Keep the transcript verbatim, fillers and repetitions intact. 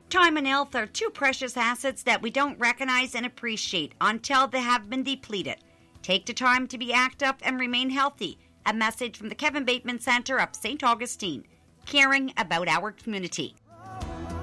Time and health are two precious assets that we don't recognize and appreciate until they have been depleted. Take the time to be active and remain healthy. A message from the Kevin Bateman Centre of Saint Augustine, caring about our community.